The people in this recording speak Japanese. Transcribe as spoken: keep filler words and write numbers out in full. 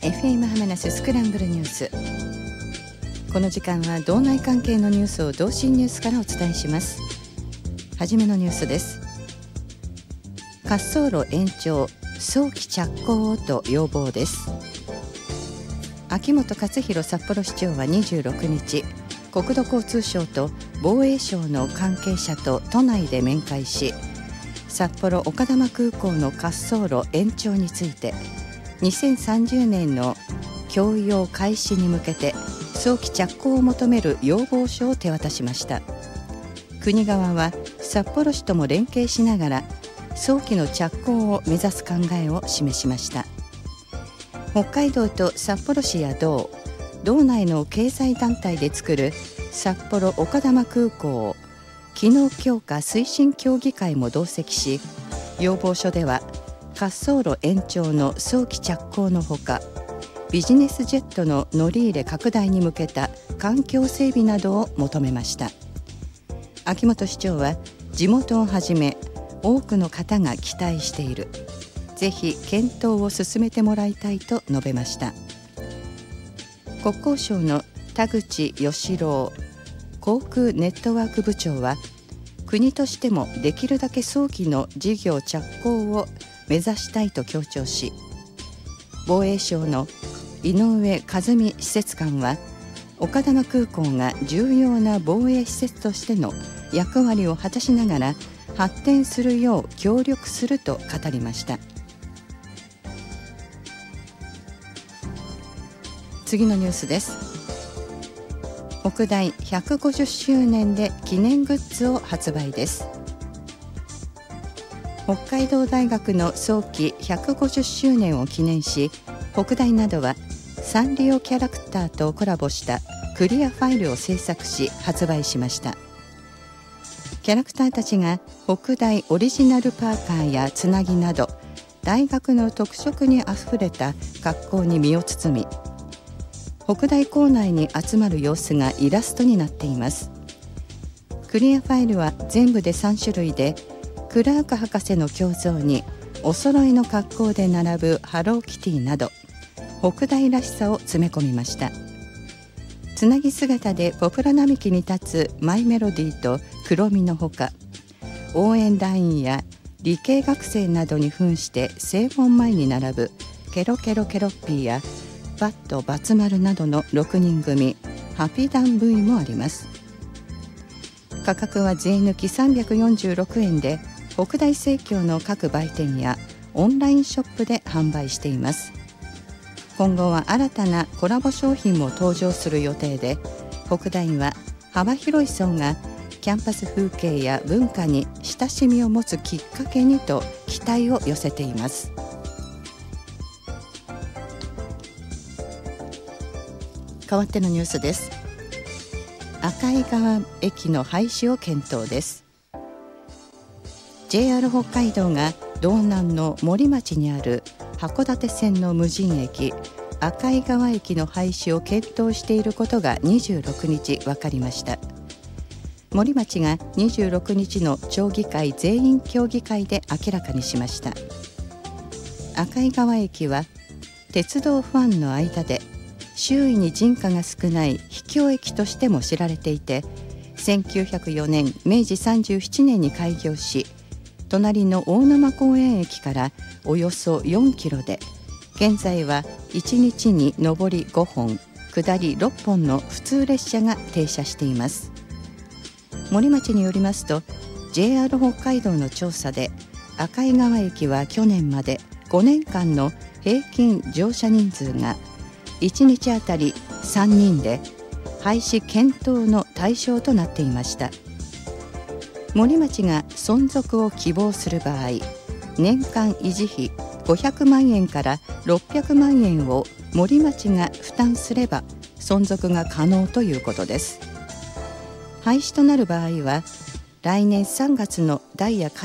エフエム ハマナススクランブルニュース。この時間は道内関係のニュースを同心ニュースからお伝えします。はじめのニュースです。滑走路延長早期着工をと要望です。秋元克弘札幌市長はにじゅうろくにち、国土交通省と防衛省の関係者と都内で面会し、札幌丘珠空港の滑走路延長についてにせんさんじゅうねんの供用開始に向けて早期着工を求める要望書を手渡しました。国側は札幌市とも連携しながら早期の着工を目指す考えを示しました。北海道と札幌市や道、道内の経済団体で作る札幌丘珠空港機能強化推進協議会も同席し、要望書では滑走路延長の早期着工のほか、ビジネスジェットの乗り入れ拡大に向けた環境整備などを求めました。秋元市長は、地元をはじめ多くの方が期待している、ぜひ検討を進めてもらいたいと述べました。国交省の田口義郎航空ネットワーク部長は、国としてもできるだけ早期の事業着工を目指したいと強調し、防衛省の井上和美施設官は、丘珠空港が重要な防衛施設としての役割を果たしながら発展するよう協力すると語りました。次のニュースです。北大ひゃくごじゅっしゅうねんで記念グッズを発売です。北海道大学の創期ひゃくごじゅっしゅうねんを記念し、北大などはサンリオキャラクターとコラボしたクリアファイルを制作し発売しました。キャラクターたちが北大オリジナルパーカーやつなぎなど大学の特色にあふれた格好に身を包み、北大構内に集まる様子がイラストになっています。クリアファイルは全部でさんしゅるいで、クラーク博士の胸像にお揃いの格好で並ぶハローキティなど北大らしさを詰め込みました。つなぎ姿でポプラ並木に立つマイメロディーと黒みのほか、応援団員や理系学生などに扮して正門前に並ぶケロケロケロッピーやバットバツ丸などのろくにん組ハピダン V もあります。価格は税抜きさんびゃくよんじゅうろくえんで、北大生協の各売店やオンラインショップで販売しています。今後は新たなコラボ商品も登場する予定で、北大は幅広い層がキャンパス風景や文化に親しみを持つきっかけにと期待を寄せています。変わってのニュースです。赤井川駅の廃止を検討です。 ジェイアール 北海道が道南の森町にある函館線の無人駅赤井川駅の廃止を検討していることがにじゅうろくにち分かりました。森町がにじゅうろくにちの町議会全員協議会で明らかにしました。赤井川駅は鉄道ファンの間で周囲に人家が少ない秘境駅としても知られていて、せんきゅうひゃくよねんめいじさんじゅうななねんに開業し、隣の大沼公園駅からおよそよんキロで、現在はいちにちに上りごほん下りろっぽんの普通列車が停車しています。森町によりますと、 ジェイアール 北海道の調査で赤井川駅は去年までごねんかんの平均乗車人数がいちにちあたりさんにんで、廃止検討の対象となっていました。森町が存続を希望する場合、年間維持費ごひゃくまんえんからろっぴゃくまんえんを森町が負担すれば存続が可能ということです。廃止となる場合は、来年さんがつのダイヤ